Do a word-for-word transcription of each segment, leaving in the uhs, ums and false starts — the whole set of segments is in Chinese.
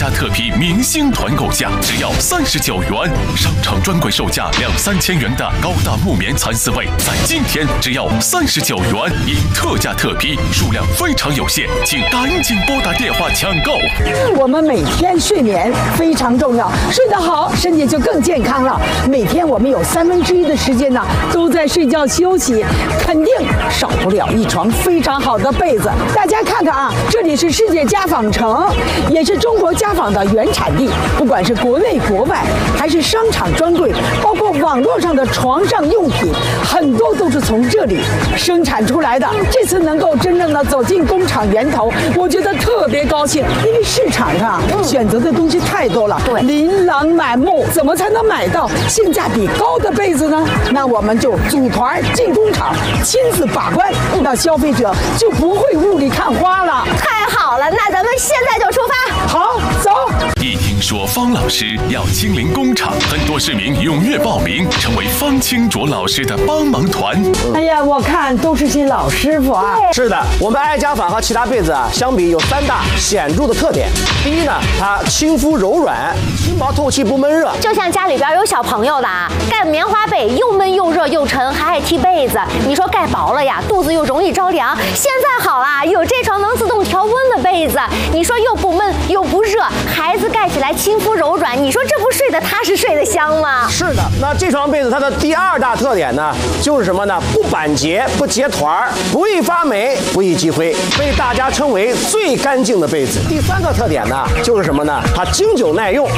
价特批明星团购价只要三十九元，商场专柜售价两三千元的高大木棉蚕丝被，在今天只要三十九元，因特价特批，数量非常有限，请赶紧拨打电话抢购。 我们每天睡眠非常重要，睡得好，身体就更健康了。每天我们有三分之一的时间呢都在睡觉休息，肯定少不了一床非常好的被子。大家看看啊，这里是世界家纺城，也是中国家纺的原产地。不管是国内国外，还是商场专柜，包括网络上的床上用品，很多都是从这里生产出来的。这次能够真正的走进工厂源头，我觉得特别高兴，因为市场上选择的东西太多了，对，琳琅满目，怎么才能买到性价比高的被子呢？那我们就组团进工厂，亲自把关，让消费者就不会雾里看花了。 太好了，那咱们现在就出发。 好，走。 一听说方老师要亲临工厂，很多市民踊跃报名，成为方清卓老师的帮忙团。 哎呀，我看都是些老师傅啊。 是的，我们爱家纺和其他被子啊相比有三大显著的特点。第一呢，它亲肤柔软，轻薄透气，不闷热。 就像家里边有小朋友的啊，盖棉花被又闷又热又沉，还爱踢被子。你说盖薄了呀，肚子又容易着凉。现在好啦，有这床能自动调温的被子，你说又不闷又不热，孩子盖起来亲肤柔软，你说这不睡得踏实睡得香吗？ 是的，那这床被子它的第二大特点呢，就是什么呢？不板结，不结团，不易发霉，不易积灰，被大家称为最干净的被子。第三个特点呢，就是什么呢？它经久耐用。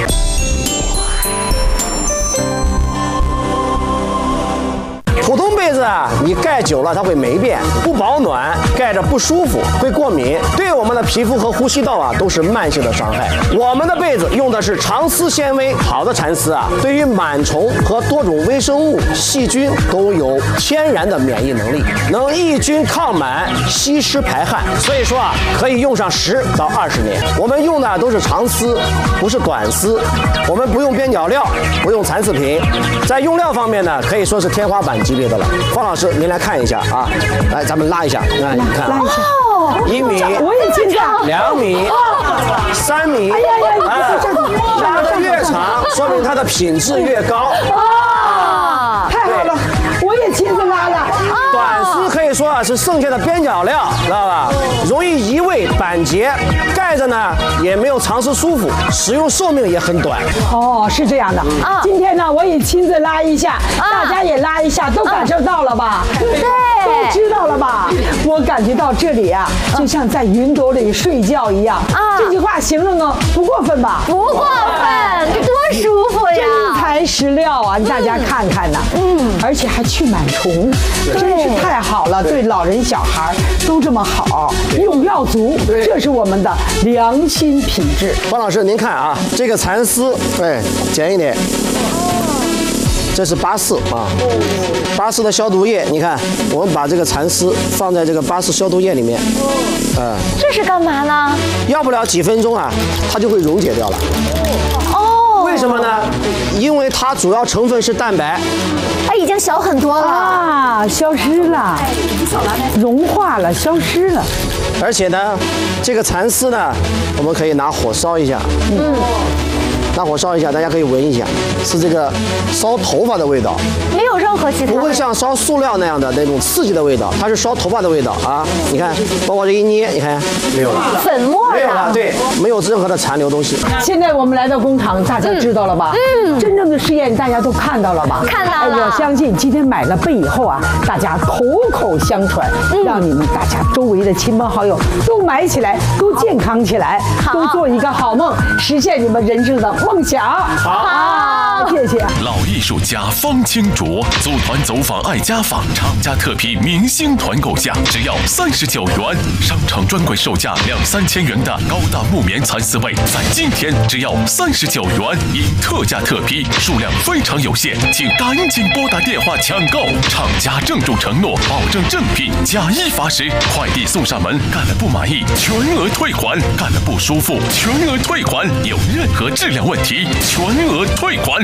普通被子啊，你盖久了它会霉变，不保暖，盖着不舒服，会过敏，对我们的皮肤和呼吸道啊都是慢性的伤害。我们的被子用的是长丝纤维，好的蚕丝啊，对于螨虫和多种微生物、细菌都有天然的免疫能力，能抑菌抗螨、吸湿排汗，所以说啊，可以用上十到二十年。我们用的都是长丝，不是短丝，我们不用边角料，不用蚕丝品，在用料方面呢，可以说是天花板级别的了。方老师，您来看一下啊，来，咱们拉一下，那你看， 拉一下， 一米， 我也紧张， 两米，三米， 哎呀呀， 哎，拉得越长，说明它的品质越高。 啊，太好了，我也亲自拉了。 短丝可以说啊是剩下的边角料，知道吧？容易移位板结，盖着呢也没有长时舒服，使用寿命也很短。 哦，是这样的。啊，今天呢我也亲自拉一下，大家也拉一下，都感受到了吧？ 对， 都知道了吧？我感觉到这里啊，就像在云朵里睡觉一样。啊，这句话形容呢不过分吧？ 不过分，这多舒服呀！ 真材实料啊，大家看看呐。嗯，而且还去螨虫，真是太好了，对老人小孩都这么好，用料足，这是我们的良心品质。 方老师，您看啊，这个蚕丝，哎，剪一点。这是巴氏啊，巴氏的消毒液，你看，我们把这个蚕丝放在这个巴氏消毒液里面，呃， 这是干嘛呢？ 要不了几分钟啊，它就会溶解掉了。 哦， 为什么呢？因为它主要成分是蛋白， 它已经小很多了啊，消失了，融化了，消失了。 而且呢，这个蚕丝呢，我们可以拿火烧一下，嗯。拿火烧一下，大家可以闻一下，是这个烧头发的味道， 没有任何其他， 不会像烧塑料那样的那种刺激的味道，它是烧头发的味道啊！你看，包括这一捏，你看没有了， 粉末没有了，对，没有任何的残留东西。 现在我们来到工厂，大家知道了吧？嗯，真正的试验大家都看到了吧？ 看到了。 我相信今天买了被以后啊，大家口口相传，让你们大家周围的亲朋好友都买起来，都健康起来，都做一个好梦，实现你们人生的梦想。好，谢谢。 老艺术家方清卓组团走访爱家纺，厂家特批明星团购价只要三十九元，商场专柜售价两三千元的高大木棉蚕丝被，在今天只要三十九元，因特价特批，数量非常有限，请赶紧拨打电话抢购。厂家郑重承诺，保证正品，假一罚十，快递送上门，干了不满意全额退款，干了不舒服全额退款，有任何质量问题全额退款。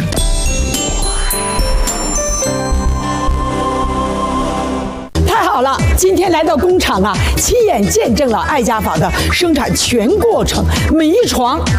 太好了，今天来到工厂啊，亲眼见证了爱家纺的生产全过程，每一床